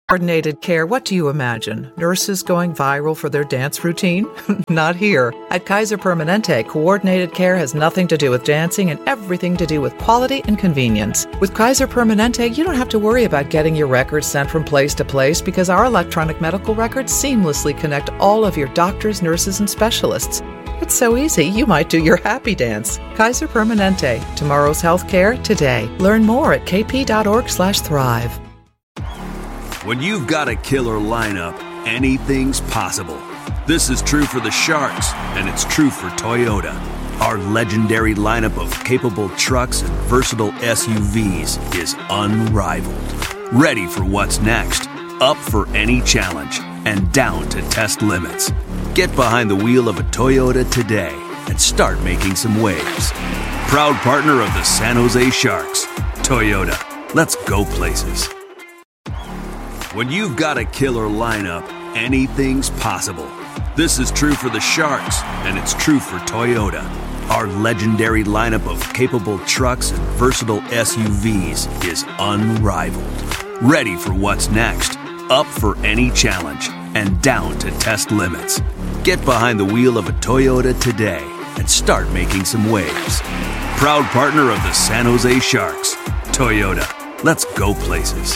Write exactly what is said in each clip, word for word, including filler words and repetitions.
Coordinated care, what do you imagine? Nurses going viral for their dance routine? Not here. At Kaiser Permanente, coordinated care has nothing to do with dancing and everything to do with quality and convenience. With Kaiser Permanente, you don't have to worry about getting your records sent from place to place because our electronic medical records seamlessly connect all of your doctors, nurses, and specialists. It's so easy, you might do your happy dance. Kaiser Permanente, tomorrow's healthcare today. Learn more at kp.org slash thrive. When you've got a killer lineup, anything's possible. This is true for the Sharks, and it's true for Toyota. Our legendary lineup of capable trucks and versatile S U Vs is unrivaled. Ready for what's next, up for any challenge, and down to test limits. Get behind the wheel of a Toyota today and start making some waves. Proud partner of the San Jose Sharks. Toyota, let's go places. When you've got a killer lineup, anything's possible. This is true for the Sharks, and it's true for Toyota. Our legendary lineup of capable trucks and versatile S U Vs is unrivaled. Ready for what's next, up for any challenge, and down to test limits. Get behind the wheel of a Toyota today and start making some waves. Proud partner of the San Jose Sharks. Toyota, let's go places.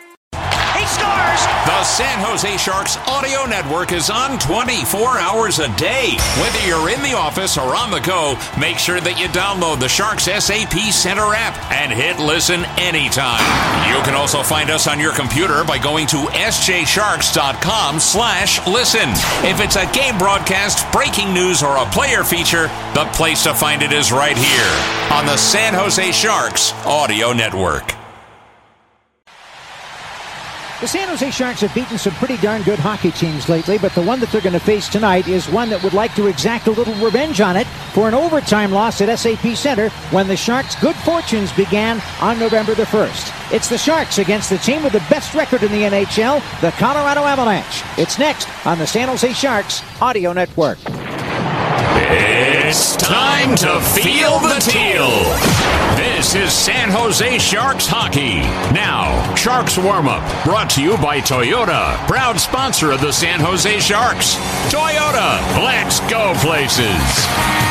The San Jose Sharks Audio Network is on twenty-four hours a day. Whether you're in the office or on the go, make sure that you download the Sharks S A P Center app and hit listen anytime. You can also find us on your computer by going to sjsharks.com slash listen. If it's a game broadcast, breaking news, or a player feature, the place to find it is right here on the San Jose Sharks Audio Network. The San Jose Sharks have beaten some pretty darn good hockey teams lately, but the one that they're going to face tonight is one that would like to exact a little revenge on it for an overtime loss at S A P Center when the Sharks' good fortunes began on November the first. It's the Sharks against the team with the best record in the N H L, the Colorado Avalanche. It's next on the San Jose Sharks Audio Network. It's time to feel the teal. This is San Jose Sharks hockey. Now, Sharks warm-up, brought to you by Toyota, proud sponsor of the San Jose Sharks. Toyota, let's go places.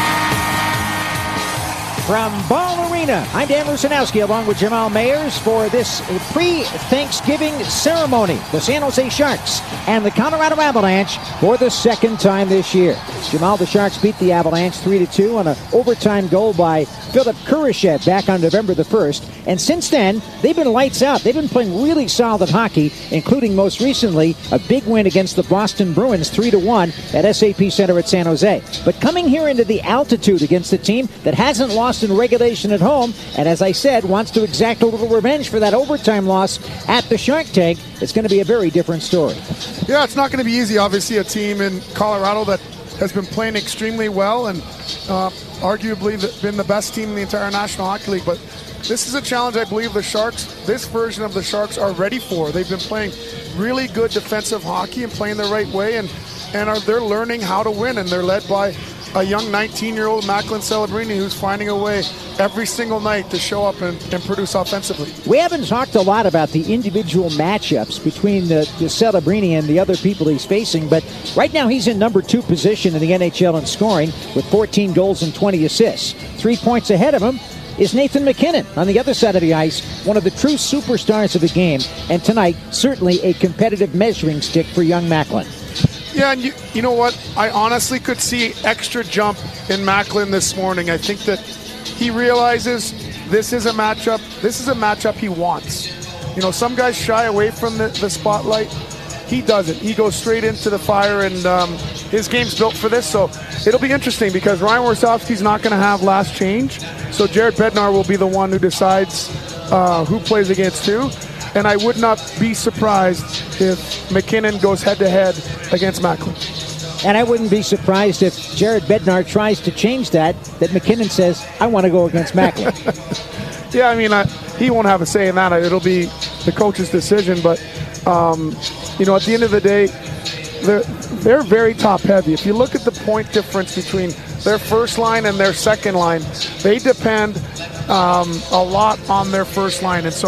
From Ball Arena, I'm Dan Rusanowski along with Jamal Mayers for this pre-Thanksgiving ceremony. The San Jose Sharks and the Colorado Avalanche for the second time this year. Jamal, the Sharks beat the Avalanche three to two on an overtime goal by Philip Kurashev back on November the first. And since then, they've been lights out. They've been playing really solid hockey, including most recently a big win against the Boston Bruins three to one at S A P Center at San Jose. But coming here into the altitude against a team that hasn't lost in regulation at home, and as I said, wants to exact a little revenge for that overtime loss at the Shark Tank, it's going to be a very different story. Yeah, it's not going to be easy. Obviously, a team in Colorado that has been playing extremely well and uh, arguably the, been the best team in the entire National Hockey League. But this is a challenge I believe the Sharks, this version of the Sharks, are ready for. They've been playing really good defensive hockey and playing the right way, and, and are they're learning how to win, and they're led by a young nineteen-year-old Macklin Celebrini who's finding a way every single night to show up and, and produce offensively. We haven't talked a lot about the individual matchups between the, the Celebrini and the other people he's facing, but right now he's in number two position in the N H L in scoring with fourteen goals and twenty assists. Three points ahead of him is Nathan MacKinnon on the other side of the ice, one of the true superstars of the game, and tonight certainly a competitive measuring stick for young Macklin. Yeah, and you, you know what? I honestly could see extra jump in Macklin this morning. I think that he realizes this is a matchup. This is a matchup he wants. You know, some guys shy away from the, the spotlight. He doesn't. He goes straight into the fire, and um, his game's built for this. So it'll be interesting because Ryan Warsofsky's not going to have last change. So Jared Bednar will be the one who decides uh, who plays against who. And I would not be surprised if MacKinnon goes head-to-head against Macklin. And I wouldn't be surprised if Jared Bednar tries to change that, that MacKinnon says, I want to go against Macklin. Yeah, I mean, I, he won't have a say in that. It'll be the coach's decision. But, um, you know, at the end of the day, they're, they're very top-heavy. If you look at the point difference between their first line and their second line, they depend um, a lot on their first line. And so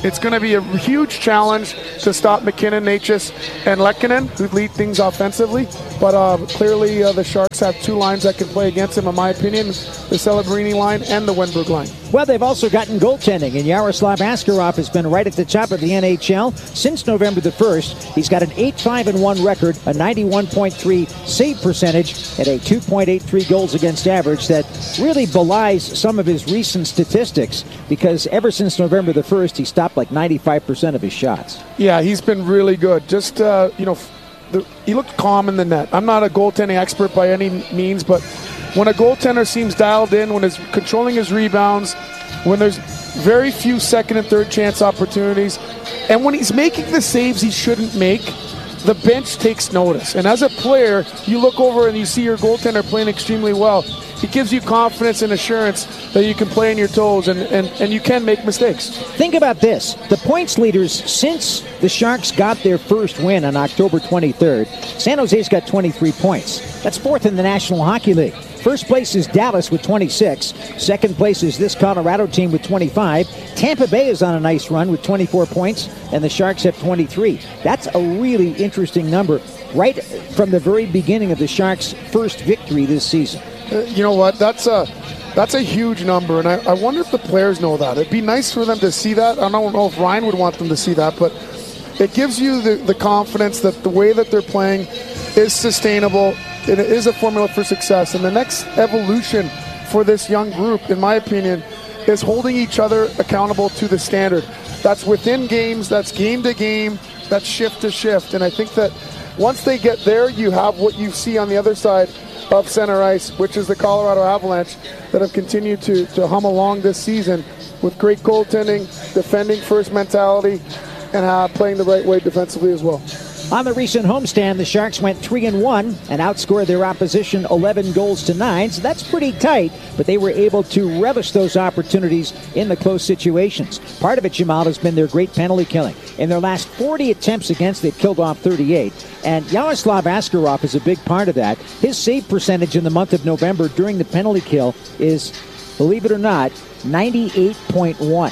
It's going to be a huge challenge to stop McKinnon, Necas, and Lehkonen, who lead things offensively. But uh, clearly uh, the Sharks have two lines that can play against him, in my opinion, the Celebrini line and the Wenberg line. Well, they've also gotten goaltending, and Yaroslav Askarov has been right at the top of the N H L since November the first. He's got an eight five one record, a ninety-one point three save percentage, and a two point eight three goals against average that really belies some of his recent statistics, because ever since November the first, he stopped like ninety-five percent of his shots. Yeah, he's been really good. Just, uh, you know, the, he looked calm in the net. I'm not a goaltending expert by any means, but when a goaltender seems dialed in, when he's controlling his rebounds, when there's very few second and third chance opportunities, and when he's making the saves he shouldn't make, the bench takes notice. And as a player, you look over and you see your goaltender playing extremely well. It gives you confidence and assurance that you can play on your toes and, and, and you can make mistakes. Think about this. The points leaders since the Sharks got their first win on October twenty-third, San Jose's got twenty-three points. That's fourth in the National Hockey League. First place is Dallas with twenty-six. Second place is this Colorado team with twenty-five. Tampa Bay is on a nice run with twenty-four points, and the Sharks have twenty-three. That's a really interesting number right from the very beginning of the Sharks' first victory this season. Uh, you know what? That's a that's a huge number, and I, I wonder if the players know that. It'd be nice for them to see that. I don't know if Ryan would want them to see that, but it gives you the, the confidence that the way that they're playing is sustainable. It is a formula for success, and the next evolution for this young group, in my opinion, is holding each other accountable to the standard. That's within games, that's game to game, that's shift to shift, and I think that once they get there, you have what you see on the other side of center ice, which is the Colorado Avalanche that have continued to, to hum along this season with great goaltending, defending first mentality, and uh, playing the right way defensively as well. On the recent homestand, the Sharks went three and one and outscored their opposition eleven goals to nine, so that's pretty tight, but they were able to relish those opportunities in the close situations. Part of it, Jamal, has been their great penalty killing. In their last forty attempts against, they've killed off thirty-eight, and Yaroslav Askarov is a big part of that. His save percentage in the month of November during the penalty kill is, believe it or not, ninety-eight point one.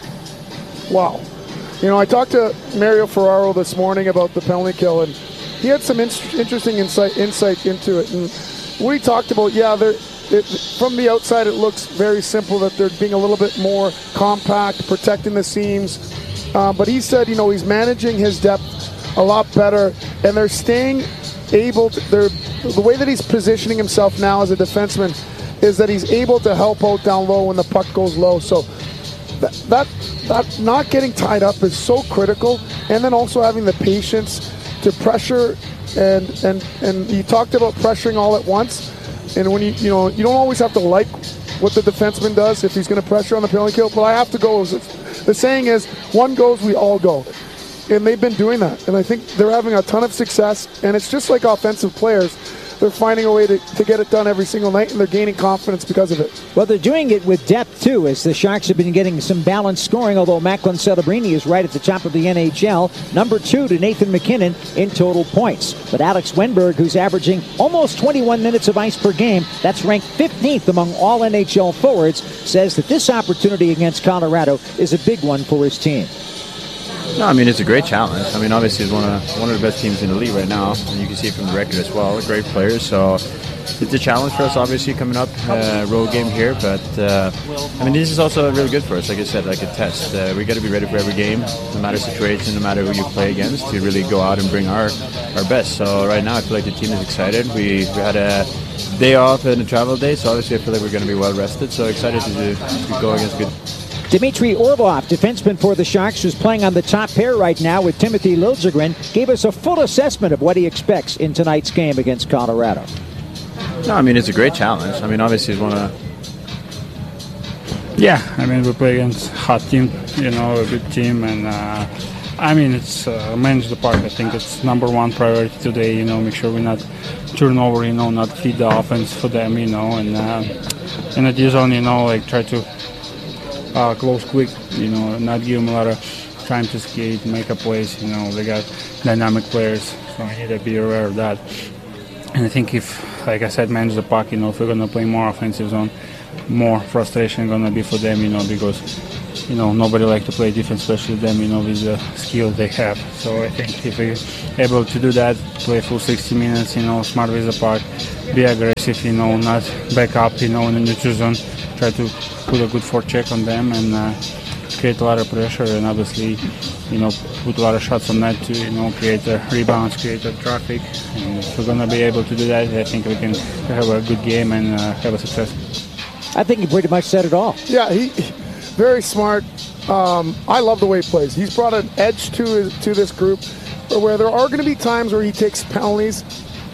Wow. You know, I talked to Mario Ferraro this morning about the penalty kill, and he had some in- interesting insight insight into it. And what he talked about, yeah, it, from the outside it looks very simple that they're being a little bit more compact, protecting the seams. Uh, but he said, you know, he's managing his depth a lot better, and they're staying able to, they're, the way that he's positioning himself now as a defenseman is that he's able to help out down low when the puck goes low. So that, that That not getting tied up is so critical, and then also having the patience to pressure, and and and you talked about pressuring all at once, and when you you know you don't always have to like what the defenseman does if he's going to pressure on the penalty kill, but I have to go. The saying is, one goes, we all go, and they've been doing that, and I think they're having a ton of success, and it's just like offensive players. They're finding a way to, to get it done every single night, and they're gaining confidence because of it. Well, they're doing it with depth, too, as the Sharks have been getting some balanced scoring, although Macklin Celebrini is right at the top of the N H L, number two to Nathan McKinnon in total points. But Alex Wenberg, who's averaging almost twenty-one minutes of ice per game, that's ranked fifteenth among all N H L forwards, says that this opportunity against Colorado is a big one for his team. No, I mean, it's a great challenge. I mean, obviously, it's one of one of the best teams in the league right now, and you can see it from the record as well. Great players, so it's a challenge for us, obviously, coming up, uh, road game here. But, uh, I mean, this is also really good for us, like I said, like a test. Uh, we got to be ready for every game, no matter situation, no matter who you play against, to really go out and bring our, our best. So right now, I feel like the team is excited. We, we had a day off and a travel day, so obviously I feel like we're going to be well-rested. So excited to, do, to go against good. Dmitry Orlov, defenseman for the Sharks, who's playing on the top pair right now with Timothy Liljegren, gave us a full assessment of what he expects in tonight's game against Colorado. No, I mean, it's a great challenge. I mean, obviously, it's one of... Yeah, I mean, we play against a hot team, you know, a good team, and uh, I mean, it's uh, manage the puck. I think it's number one priority today, you know, make sure we not turn over, you know, not feed the offense for them, you know, and uh, in the D zone, you know, like try to Uh, close quick, you know, not give them a lot of time to skate, make a plays, you know, they got dynamic players, so I need to be aware of that. And I think if, like I said, manage the puck, you know, if we're going to play more offensive zone, more frustration going to be for them, you know, because you know, nobody like to play defense, especially them, you know, with the skill they have. So I think if we're able to do that, play full sixty minutes, you know, smart with the puck, be aggressive, you know, not back up, you know, in the neutral zone, try to put a good forecheck on them and uh, create a lot of pressure and obviously, you know, put a lot of shots on net to, you know, create a rebounds, create a traffic. And if we're going to be able to do that, I think we can have a good game and uh, have a success. I think he pretty much said it all. Yeah, he very smart. Um, I love the way he plays. He's brought an edge to his, to this group where there are going to be times where he takes penalties,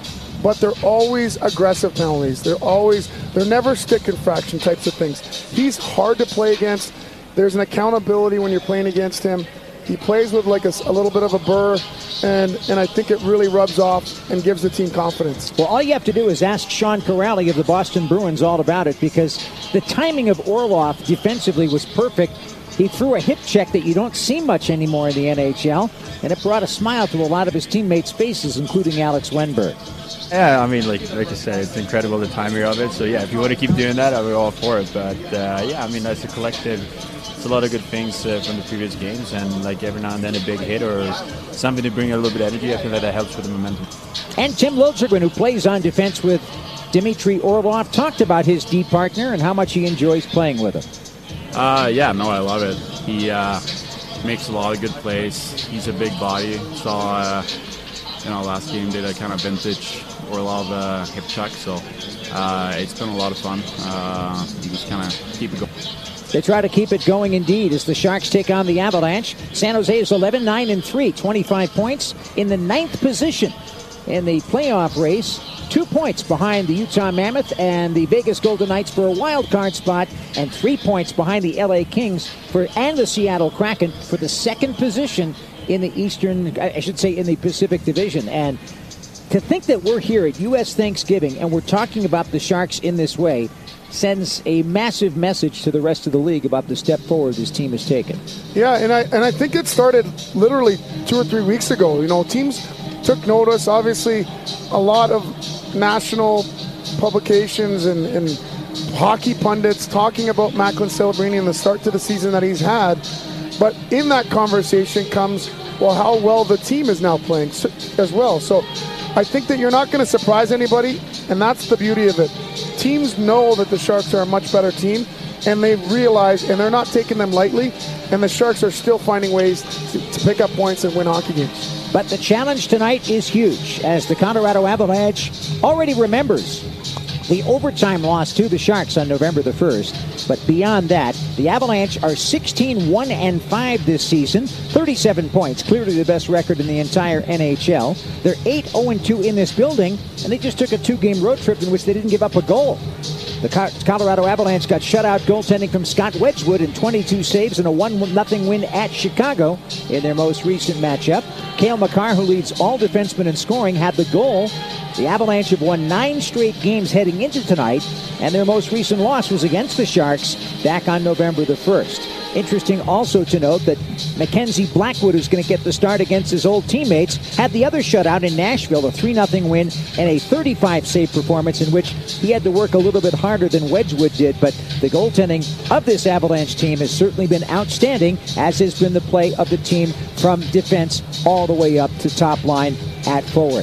but they're always aggressive penalties. They're always, they're never stick infraction types of things. He's hard to play against. There's an accountability when you're playing against him. He plays with like a, a little bit of a burr, and, and I think it really rubs off and gives the team confidence. Well, all you have to do is ask Sean Kuraly of the Boston Bruins all about it, because the timing of Orlov defensively was perfect. He threw a hip check that you don't see much anymore in the N H L, and it brought a smile to a lot of his teammates' faces, including Alex Wenberg. Yeah, I mean, like like I said, it's incredible the timing of it. So, yeah, if you want to keep doing that, I'll be all for it. But, uh, yeah, I mean, as a collective, it's a lot of good things uh, from the previous games. And, like, every now and then a big hit or something to bring a little bit of energy, I think that, that helps with the momentum. And Tim Liljegren, who plays on defense with Dmitry Orlov, talked about his D partner and how much he enjoys playing with him. Uh, yeah, no, I love it. He uh, makes a lot of good plays. He's a big body. Saw, uh, you know, last game did a kind of vintage Orlov uh, hip check, so uh, it's been a lot of fun. Uh, you just kind of keep it going. They try to keep it going indeed as the Sharks take on the Avalanche. San Jose is eleven nine and three, twenty-five points in the ninth position in the playoff race. Two points behind the Utah Mammoth and the Vegas Golden Knights for a wild card spot, and three points behind the L A Kings for and the Seattle Kraken for the second position in the Eastern, I should say, in the Pacific Division. And to think that we're here at U S Thanksgiving and we're talking about the Sharks in this way sends a massive message to the rest of the league about the step forward this team has taken. Yeah, and I and I think it started literally two or three weeks ago. You know, teams took notice. Obviously, a lot of national publications and, and hockey pundits talking about Macklin Celebrini and the start to the season that he's had. But in that conversation comes, well, how well the team is now playing as well. So I think that you're not going to surprise anybody, and that's the beauty of it. Teams know that the Sharks are a much better team, and they realize, and they're not taking them lightly, and the Sharks are still finding ways to, to pick up points and win hockey games. But the challenge tonight is huge, as the Colorado Avalanche already remembers the overtime loss to the Sharks on November the first. But beyond that, the Avalanche are sixteen one and five this season, thirty-seven points, clearly the best record in the entire N H L. They're eight oh and two in this building, and they just took a two-game road trip in which they didn't give up a goal. The Colorado Avalanche got shutout goaltending from Scott Wedgwood in twenty-two saves and a one nothing win at Chicago in their most recent matchup. Cale Makar, who leads all defensemen in scoring, had the goal. The Avalanche have won nine straight games heading into tonight, and their most recent loss was against the Sharks back on November the first. Interesting also to note that Mackenzie Blackwood, who's going to get the start against his old teammates, had the other shutout in Nashville, a three nothing win and a thirty-five save performance in which he had to work a little bit harder than Wedgwood did. But the goaltending of this Avalanche team has certainly been outstanding, as has been the play of the team from defense all the way up to top line at forward.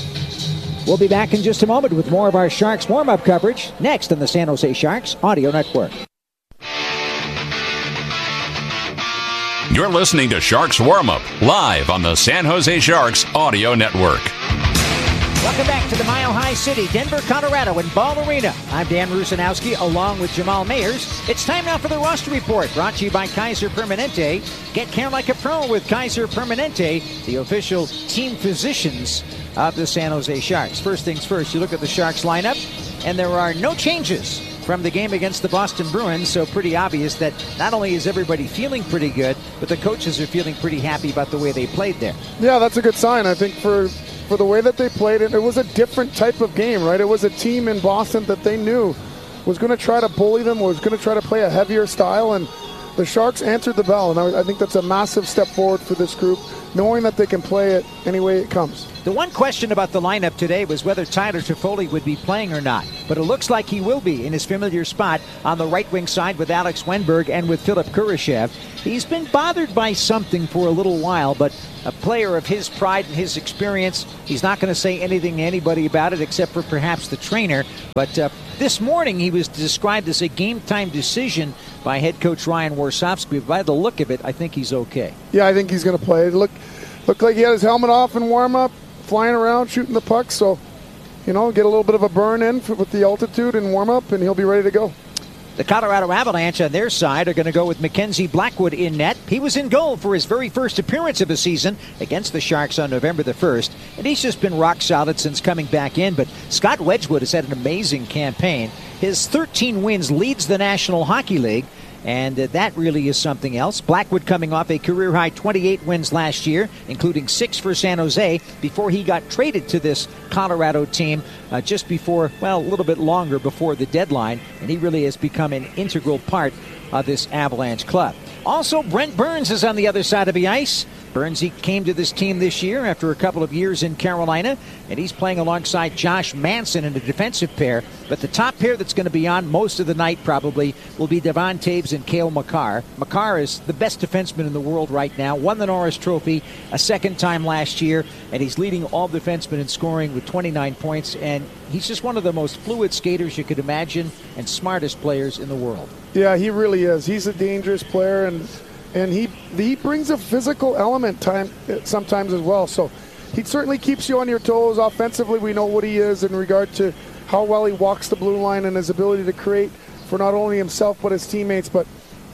We'll be back in just a moment with more of our Sharks warm-up coverage next on the San Jose Sharks Audio Network. You're listening to Sharks Warm-Up, live on the San Jose Sharks Audio Network. Welcome back to the Mile High City, Denver, Colorado, in Ball Arena. I'm Dan Rusanowski, along with Jamal Mayers. It's time now for the roster report, brought to you by Kaiser Permanente. Get care like a pro with Kaiser Permanente, the official team physicians of the San Jose Sharks. First things first, you look at the Sharks lineup, and there are no changes from the game against the Boston Bruins, so pretty obvious that not only is everybody feeling pretty good, but the coaches are feeling pretty happy about the way they played there. Yeah, that's a good sign. I think for for the way that they played it, it was a different type of game, right? It was a team in Boston that they knew was going to try to bully them, was going to try to play a heavier style, and the Sharks answered the bell, and I, I think that's a massive step forward for this group, knowing that they can play it any way it comes. The one question about the lineup today was whether Tyler Toffoli would be playing or not. but it looks like he will be in his familiar spot on the right wing side with Alex Wenberg and with Philip Kurashev. He's been bothered by something for a little while, but a player of his pride and his experience, he's not going to say anything to anybody about it except for perhaps the trainer. But uh, this morning he was described as a game-time decision by head coach Ryan Warsofsky. By the look of it, I think he's okay. Yeah, I think he's going to play. It looked, looked like he had his helmet off in warm-up, flying around, shooting the puck. So, you know, get a little bit of a burn in for, with the altitude and warm-up, and he'll be ready to go. The Colorado Avalanche on their side are going to go with Mackenzie Blackwood in net. He was in goal for his very first appearance of the season against the Sharks on November the first, and he's just been rock solid since coming back in. But Scott Wedgwood has had an amazing campaign. His thirteen wins leads the National Hockey League, and uh, that really is something else. Blackwood coming off a career-high twenty-eight wins last year, including six for San Jose, before he got traded to this Colorado team uh, just before, well, a little bit longer before the deadline, and he really has become an integral part of this Avalanche club. Also, Brent Burns is on the other side of the ice. Burns, he came to this team this year after a couple of years in Carolina, and he's playing alongside Josh Manson in a defensive pair. But the top pair that's going to be on most of the night probably will be Devon Toews and Cale Makar. Makar is the best defenseman in the world right now, won the Norris Trophy a second time last year, and he's leading all defensemen in scoring with twenty-nine points, and he's just one of the most fluid skaters you could imagine and smartest players in the world. Yeah, he really is. He's a dangerous player, and and he he brings a physical element time sometimes as well. So he certainly keeps you on your toes. Offensively, we know what he is in regard to how well he walks the blue line and his ability to create for not only himself but his teammates. But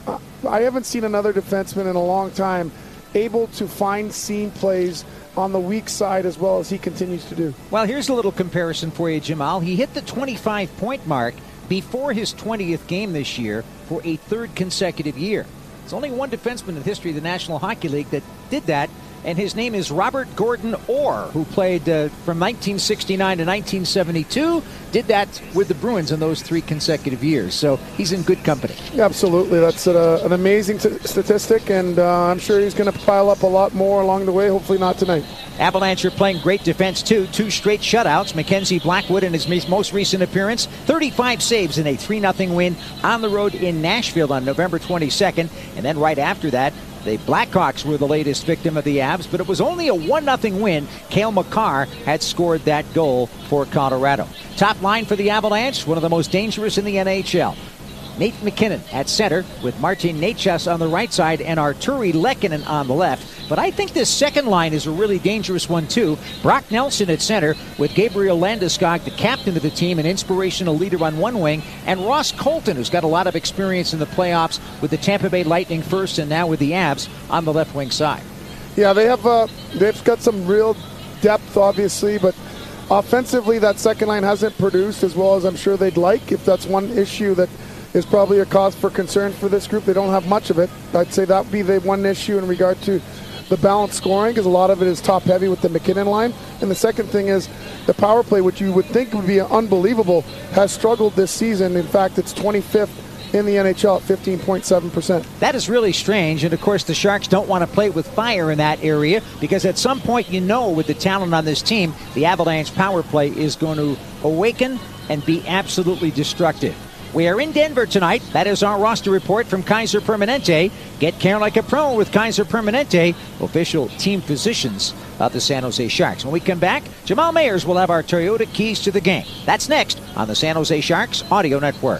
I haven't seen another defenseman in a long time able to find seam plays on the weak side as well as he continues to do. Well, here's a little comparison for you, Jamal. He hit the twenty-five point mark before his twentieth game this year for a third consecutive year. There's only one defenseman in the history of the National Hockey League that did that, and his name is Robert Gordon Orr, who played uh, from nineteen sixty-nine to nineteen seventy-two, did that with the Bruins in those three consecutive years. So he's in good company. Absolutely. That's a, an amazing t- statistic, and uh, I'm sure he's going to pile up a lot more along the way, hopefully not tonight. Avalanche are playing great defense, too. Two straight shutouts. Mackenzie Blackwood in his most recent appearance, thirty-five saves in a three nothing win on the road in Nashville on November twenty-second. And then right after that, the Blackhawks were the latest victim of the Avs, but it was only a one nothing win. Cale Makar had scored that goal for Colorado. Top line for the Avalanche, one of the most dangerous in the N H L. Nate McKinnon at center with Martin Necas on the right side and Arturi Lehkonen on the left. But I think this second line is a really dangerous one, too. Brock Nelson at center with Gabriel Landeskog, the captain of the team, an inspirational leader on one wing, and Ross Colton, who's got a lot of experience in the playoffs with the Tampa Bay Lightning first and now with the Avs on the left wing side. Yeah, they have uh, they've got some real depth, obviously, but offensively that second line hasn't produced as well as I'm sure they'd like. If that's one issue that is probably a cause for concern for this group, they don't have much of it. I'd say that would be the one issue in regard to the balanced scoring, because a lot of it is top heavy with the McKinnon line. And the second thing is the power play, which you would think would be unbelievable, has struggled this season. In fact, it's twenty-fifth in the N H L at fifteen point seven percent. That is really strange, and of course the Sharks don't want to play with fire in that area, because at some point, you know, with the talent on this team, the Avalanche power play is going to awaken and be absolutely destructive. We are in Denver tonight. That is our roster report from Kaiser Permanente. Get care like a pro with Kaiser Permanente, official team physicians of the San Jose Sharks. When we come back, Jamal Mayers will have our Toyota keys to the game. That's next on the San Jose Sharks Audio Network.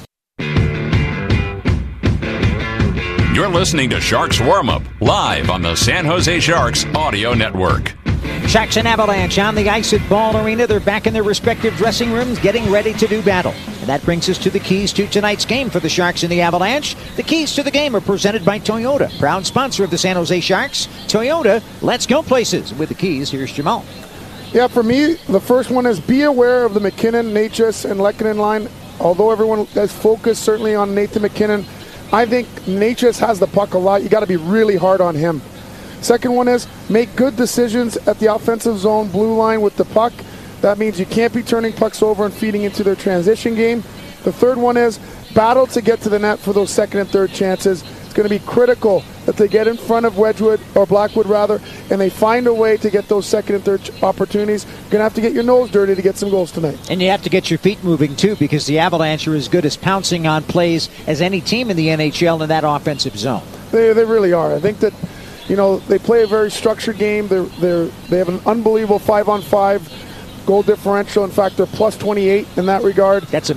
You're listening to Sharks Warm Up, live on the San Jose Sharks Audio Network. Sharks and Avalanche on the ice at Ball Arena. They're back in their respective dressing rooms getting ready to do battle. And that brings us to the keys to tonight's game for the Sharks and the Avalanche. The keys to the game are presented by Toyota, proud sponsor of the San Jose Sharks. Toyota, let's go places. With the keys, here's Jamal. Yeah, for me, the first one is be aware of the McKinnon, Necas, and Lehkonen line. Although everyone has focused certainly on Nathan McKinnon, I think Necas has the puck a lot. You got to be really hard on him. Second one is make good decisions at the offensive zone blue line with the puck. That means you can't be turning pucks over and feeding into their transition game. The third one is battle to get to the net for those second and third chances. It's going to be critical that if they get in front of Wedgwood, or Blackwood rather, and they find a way to get those second and third opportunities, you're going to have to get your nose dirty to get some goals tonight. And you have to get your feet moving, too, because the Avalanche are as good as pouncing on plays as any team in the N H L in that offensive zone. They, they really are. I think that, you know, they play a very structured game. They're, they're, they have an unbelievable five-on-five goal differential. In fact, they're plus twenty-eight in that regard. That's a